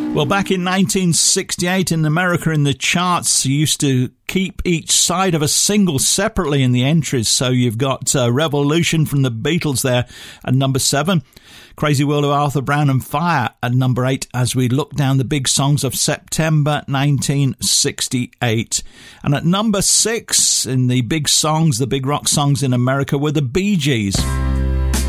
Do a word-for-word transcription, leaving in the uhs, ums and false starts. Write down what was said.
Well, back in nineteen sixty-eight in America in the charts, you used to keep each side of a single separately in the entries. So you've got uh, Revolution from the Beatles there at number seven. Crazy World of Arthur Brown and Fire at number eight as we look down the big songs of September nineteen sixty-eight. And at number six in the big songs, the big rock songs in America were the Bee Gees.